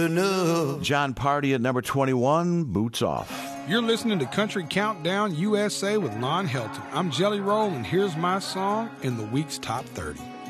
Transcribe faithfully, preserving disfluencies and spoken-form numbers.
John Party at number twenty-one, Boots Off. You're listening to Country Countdown U S A with Lon Helton. I'm Jelly Roll, and here's my song in the week's top thirty.